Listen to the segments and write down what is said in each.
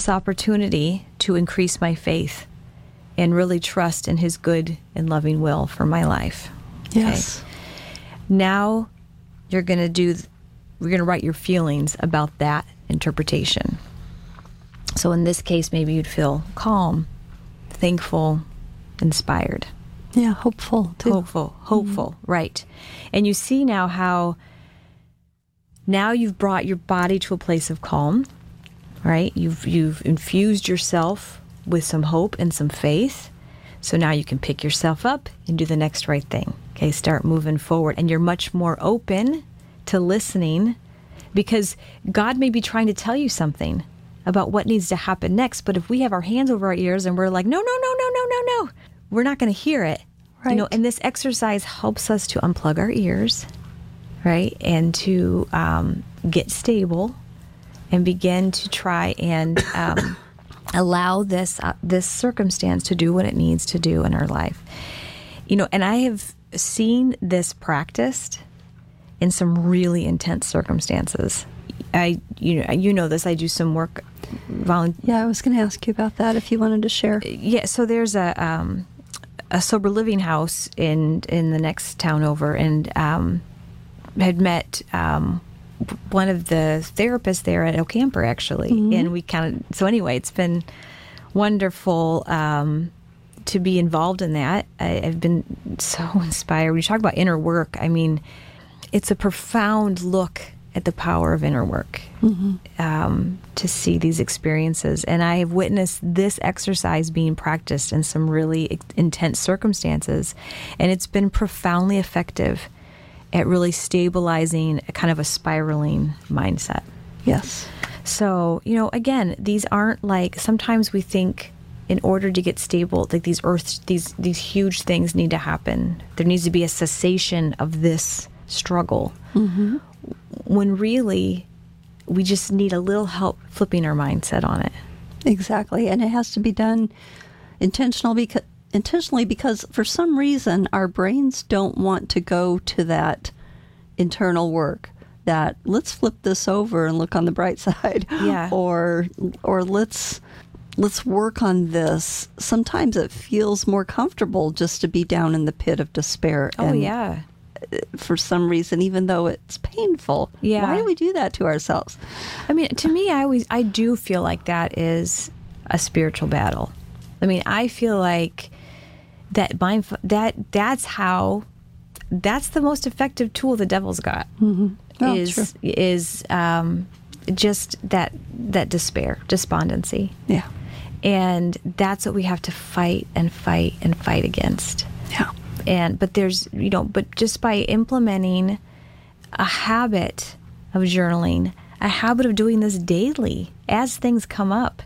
this opportunity to increase my faith and really trust in his good and loving will for my life. Yes. Okay? Now we're going to write your feelings about that interpretation. So in this case, maybe you'd feel calm, thankful, inspired. Yeah, hopeful too. Hopeful, right. And you see now how now you've brought your body to a place of calm, right? You've infused yourself with some hope and some faith. So now you can pick yourself up and do the next right thing. Okay, start moving forward. And you're much more open to listening because God may be trying to tell you something about what needs to happen next. But if we have our hands over our ears and we're like, no, we're not going to hear it. Right. And this exercise helps us to unplug our ears, right? And to get stable and begin to try and allow this circumstance to do what it needs to do in our life. And I have seen this practiced in some really intense circumstances. You know this. I do some work. Yeah, I was going to ask you about that if you wanted to share. Yeah, so there's a sober living house in the next town over, and had met one of the therapists there at Ocamper, actually. Mm-hmm. And we so anyway, it's been wonderful to be involved in that. I've been so inspired. When you talk about inner work, I mean, it's a profound look at the power of inner work, to see these experiences. And I have witnessed this exercise being practiced in some really intense circumstances, and it's been profoundly effective at really stabilizing a kind of a spiraling mindset. Yes. So, again, these aren't like, sometimes we think in order to get stable, like these huge things need to happen. There needs to be a cessation of this struggle. Mm-hmm. When really, we just need a little help flipping our mindset on it. Exactly. And it has to be done intentionally because for some reason our brains don't want to go to that internal work, that let's flip this over and look on the bright side. Yeah. Or let's work on this. Sometimes it feels more comfortable just to be down in the pit of despair. Oh, yeah. For some reason, even though it's painful. Yeah. Why do we do that to ourselves? I mean, to me, I do feel like that is a spiritual battle. I mean, I feel like that's the most effective tool the devil's got. Mm-hmm. Oh, is just that despair, despondency. Yeah. And that's what we have to fight and fight and fight against. Yeah. But just by implementing a habit of journaling, a habit of doing this daily as things come up,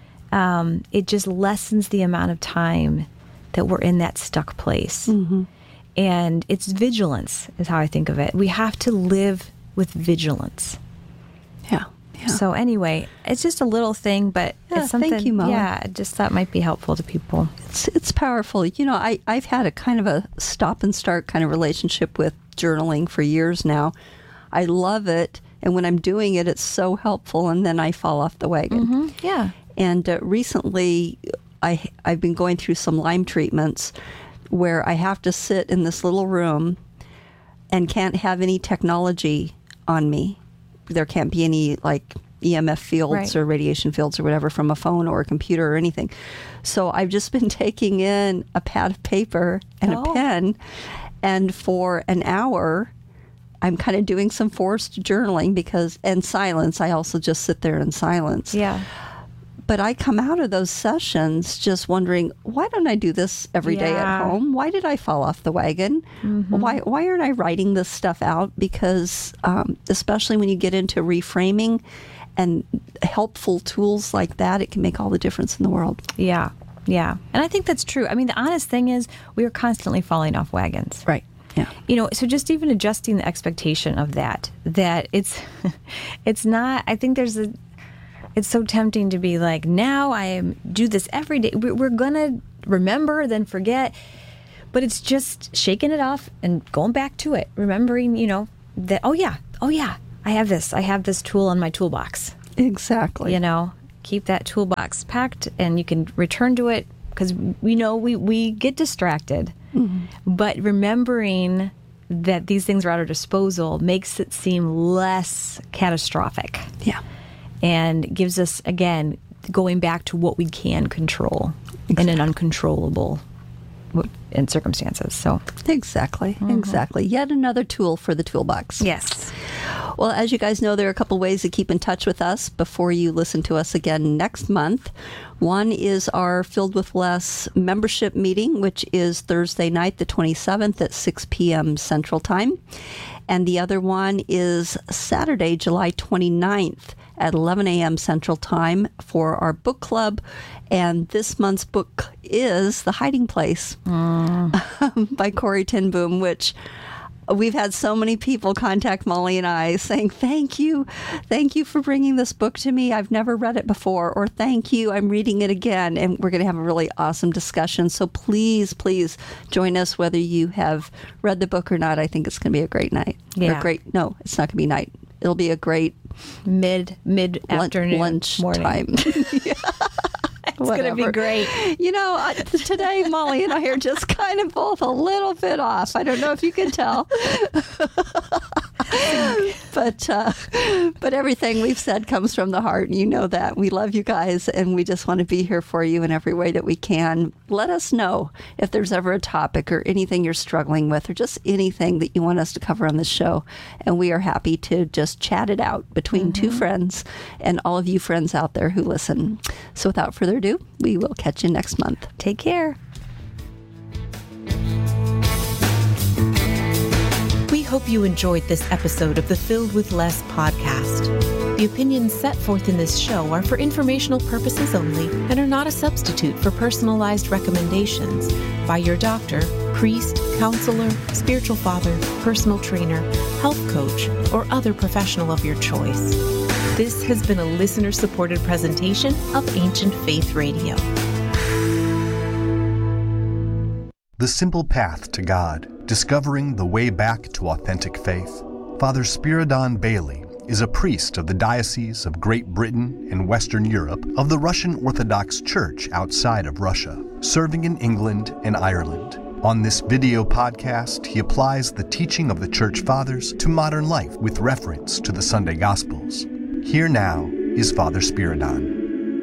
it just lessens the amount of time that we're in that stuck place. Mm-hmm. And it's vigilance is how I think of it. We have to live with vigilance. Yeah. Yeah. So anyway, it's just a little thing, but it's something. Thank you, Molly. Yeah, I just thought might be helpful to people. It's powerful. I've had a kind of a stop and start kind of relationship with journaling for years now. I love it, and when I'm doing it, it's so helpful, and then I fall off the wagon. Mm-hmm. Yeah. And recently, I've been going through some Lyme treatments where I have to sit in this little room and can't have any technology on me. There can't be any like EMF fields or radiation fields or whatever from a phone or a computer or anything. So I've just been taking in a pad of paper and a pen, and for an hour I'm kind of doing some forced journaling and silence. I also just sit there in silence. Yeah. But I come out of those sessions just wondering, why don't I do this every day at home? Why did I fall off the wagon? Mm-hmm. Why aren't I writing this stuff out? Because especially when you get into reframing and helpful tools like that, it can make all the difference in the world. Yeah, yeah. And I think that's true. I mean, the honest thing is we are constantly falling off wagons. Right. Yeah. So just even adjusting the expectation of that it's not, I think it's so tempting to be like, now do this every day. We're going to remember, then forget. But it's just shaking it off and going back to it. Remembering, that, oh yeah, I have this tool in my toolbox. Exactly. keep that toolbox packed, and you can return to it, because we know we get distracted. But remembering that these things are at our disposal makes it seem less catastrophic. Yeah. And gives us, again, going back to what we can control in an uncontrollable in circumstances. So Exactly. Yet another tool for the toolbox. yes. Well, as you guys know, there are a couple ways to keep in touch with us before you listen to us again next month. One is our Filled with Less membership meeting, which is Thursday night, the 27th at 6 p.m. Central Time. And the other one is Saturday, July 29th at 11 a.m. Central Time for our book club. And this month's book is The Hiding Place by Corrie ten Boom, which we've had so many people contact Molly and I saying, thank you for bringing this book to me. I've never read it before, or thank you, I'm reading it again. And we're going to have a really awesome discussion. So please join us, whether you have read the book or not. I think it's going to be a great night. Yeah. No, it's not going to be night. It'll be a great Mid afternoon, lunch morning. time. It's going to be great. You know, today Molly and I are just kind of both a little bit off. I don't know if you can tell. But everything we've said comes from the heart, and you know that. We love you guys, and we just want to be here for you in every way that we can. Let us know if there's ever a topic or anything you're struggling with, or just anything that you want us to cover on this show. And we are happy to just chat it out between two friends and all of you friends out there who listen. So without further ado, we will catch you next month. Take care. We hope you enjoyed this episode of the Filled with Less podcast. The opinions set forth in this show are for informational purposes only and are not a substitute for personalized recommendations by your doctor, priest, counselor, spiritual father, personal trainer, health coach, or other professional of your choice. This has been a listener-supported presentation of Ancient Faith Radio. The Simple Path to God, Discovering the Way Back to Authentic Faith. Father Spiridon Bailey is a priest of the Diocese of Great Britain and Western Europe of the Russian Orthodox Church outside of Russia, serving in England and Ireland. On this video podcast, he applies the teaching of the Church Fathers to modern life with reference to the Sunday Gospels. Here now is Father Spiridon.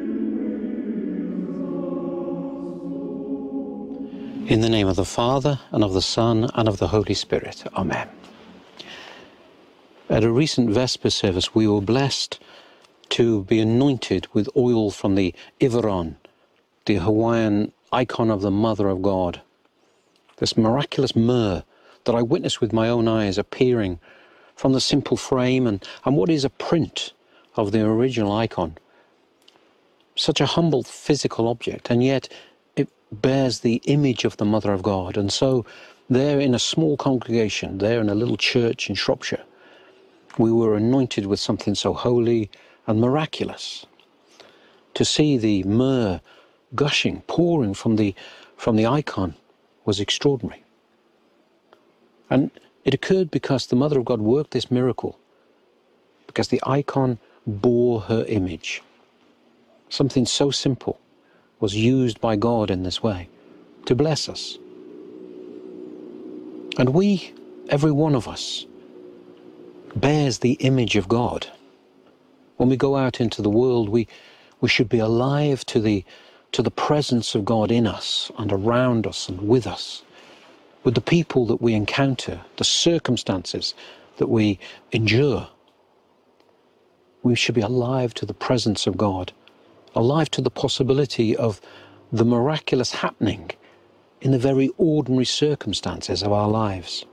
In the name of the Father, and of the Son, and of the Holy Spirit. Amen. At a recent Vesper service, we were blessed to be anointed with oil from the Ivaron, the Hawaiian icon of the Mother of God. This miraculous myrrh that I witnessed with my own eyes appearing from the simple frame and what is a print of the original icon. Such a humble physical object, and yet it bears the image of the Mother of God. And so there in a small congregation, there in a little church in Shropshire, we were anointed with something so holy and miraculous. To see the myrrh gushing, pouring from the icon was extraordinary. And it occurred because the Mother of God worked this miracle, because the icon bore her image. Something so simple was used by God in this way to bless us. And we, every one of us, bears the image of God. When we go out into the world, we should be alive to the presence of God in us and around us and with us, with the people that we encounter, the circumstances that we endure. We should be alive to the presence of God, alive to the possibility of the miraculous happening in the very ordinary circumstances of our lives.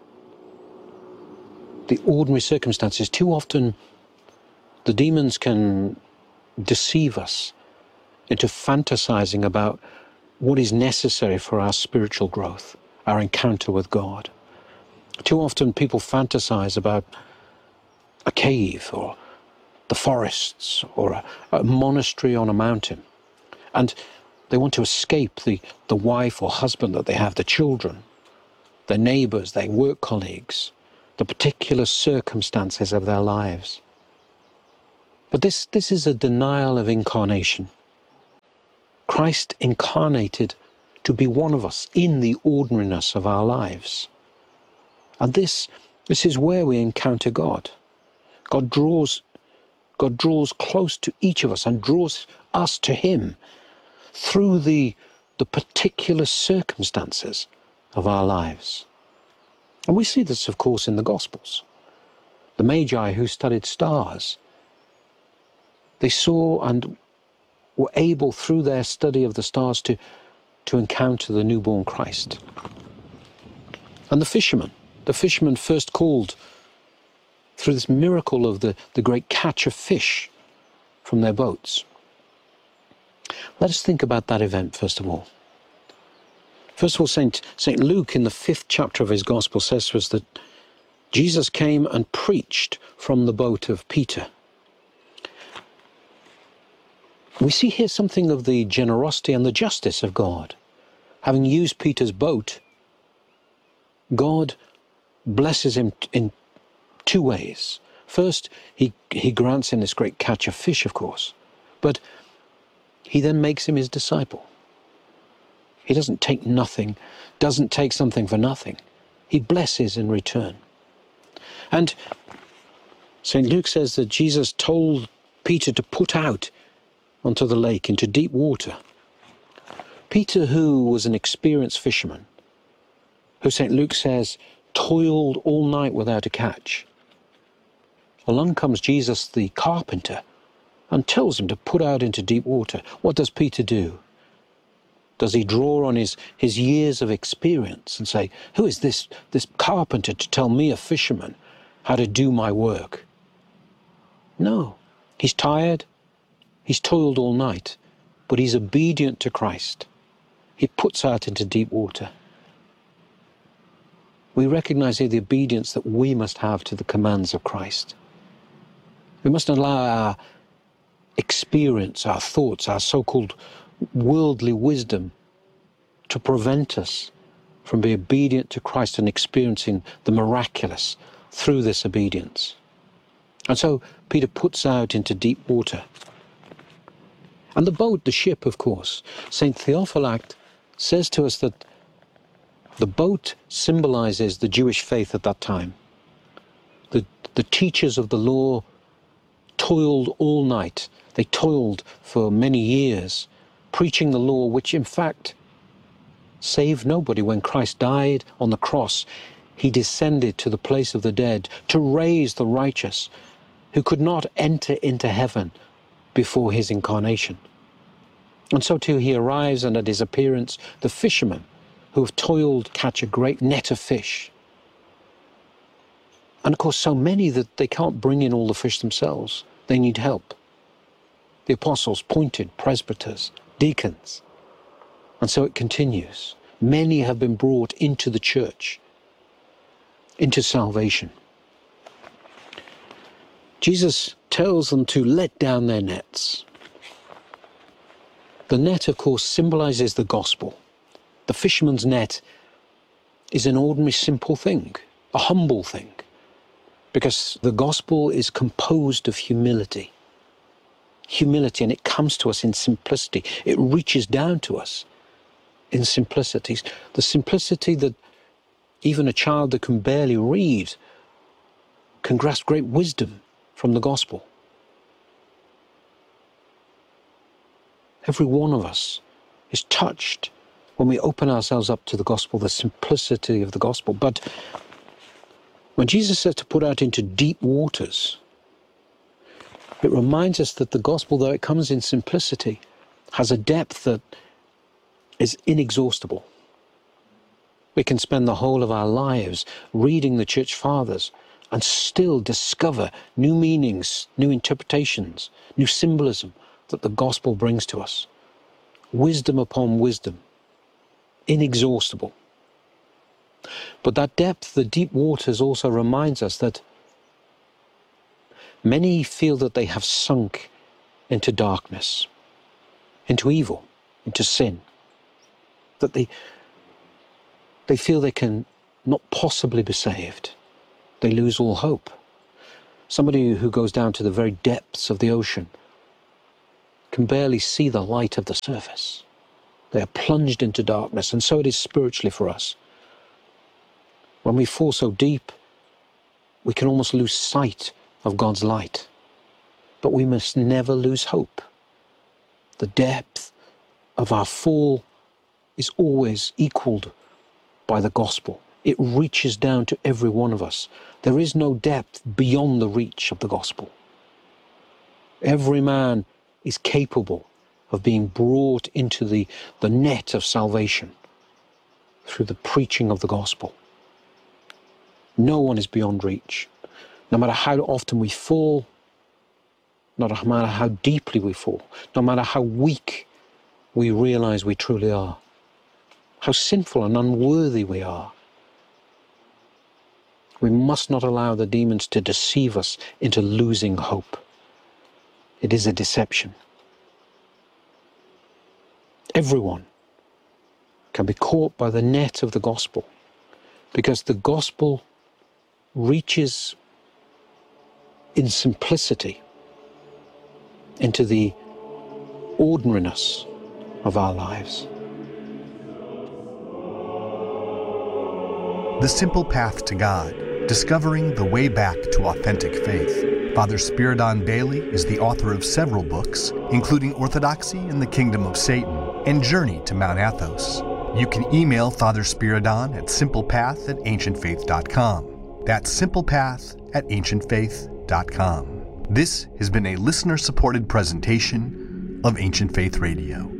The ordinary circumstances, too often the demons can deceive us into fantasizing about what is necessary for our spiritual growth, our encounter with God. Too often people fantasize about a cave or the forests or a monastery on a mountain. And they want to escape the wife or husband that they have, the children, their neighbors, their work colleagues, the particular circumstances of their lives. But this is a denial of incarnation. Christ incarnated to be one of us in the ordinariness of our lives. And this is where we encounter God. God draws close to each of us and draws us to him through the particular circumstances of our lives. And we see this, of course, in the Gospels. The Magi who studied stars, they saw and were able, through their study of the stars, to encounter the newborn Christ. And the fishermen first called through this miracle of the great catch of fish from their boats. Let us think about that event first of all. First of all, St. Luke in the 5th chapter of his Gospel says to us that Jesus came and preached from the boat of Peter. We see here something of the generosity and the justice of God. Having used Peter's boat, God blesses him in two ways. First, he grants him this great catch of fish, of course, but he then makes him his disciple. He doesn't take something for nothing. He blesses in return. And St. Luke says that Jesus told Peter to put out onto the lake, into deep water. Peter, who was an experienced fisherman, who St. Luke says toiled all night without a catch. Along comes Jesus the carpenter and tells him to put out into deep water. What does Peter do? Does he draw on his years of experience and say, who is this carpenter to tell me, a fisherman, how to do my work? No, he's tired, he's toiled all night, but he's obedient to Christ. He puts out into deep water. We recognize here the obedience that we must have to the commands of Christ. We must allow our experience, our thoughts, our so-called worldly wisdom to prevent us from being obedient to Christ and experiencing the miraculous through this obedience. And so Peter puts out into deep water. And the boat, the ship, of course, St. Theophylact says to us that the boat symbolizes the Jewish faith at that time. The teachers of the law toiled all night. They toiled for many years, preaching the law, which in fact saved nobody. When Christ died on the cross, he descended to the place of the dead to raise the righteous who could not enter into heaven before his incarnation. And so too he arrives, and at his appearance, the fishermen who have toiled catch a great net of fish. And of course so many that they can't bring in all the fish themselves. They need help. The apostles pointed, presbyters, deacons. And so it continues. Many have been brought into the church, into salvation. Jesus tells them to let down their nets. The net, of course, symbolizes the gospel. The fisherman's net is an ordinary, simple thing, a humble thing, because the gospel is composed of humility. Humility, and it comes to us in simplicity. It reaches down to us in simplicities. The simplicity that even a child that can barely read can grasp great wisdom from the gospel. Every one of us is touched when we open ourselves up to the gospel, the simplicity of the gospel. But when Jesus says to put out into deep waters, it reminds us that the gospel, though it comes in simplicity, has a depth that is inexhaustible. We can spend the whole of our lives reading the church fathers and still discover new meanings, new interpretations, new symbolism that the gospel brings to us. Wisdom upon wisdom, inexhaustible. But that depth, the deep waters, also reminds us that many feel that they have sunk into darkness, into evil, into sin, that they feel they can not possibly be saved. They lose all hope. Somebody who goes down to the very depths of the ocean can barely see the light of the surface. They are plunged into darkness, and so it is spiritually for us. When we fall so deep, we can almost lose sight of God's light. But we must never lose hope. The depth of our fall is always equaled by the gospel. It reaches down to every one of us. There is no depth beyond the reach of the gospel. Every man is capable of being brought into the net of salvation through the preaching of the gospel. No one is beyond reach. No matter how often we fall, no matter how deeply we fall, no matter how weak we realize we truly are, how sinful and unworthy we are, we must not allow the demons to deceive us into losing hope. It is a deception. Everyone can be caught by the net of the gospel, because the gospel reaches in simplicity into the ordinariness of our lives. The Simple Path to God, Discovering the Way Back to Authentic Faith. Father Spiridon Bailey is the author of several books, including Orthodoxy and the Kingdom of Satan and Journey to Mount Athos. You can email Father Spiridon at simplepath@ancientfaith.com. That's simplepath@ancientfaith.com. This has been a listener-supported presentation of Ancient Faith Radio.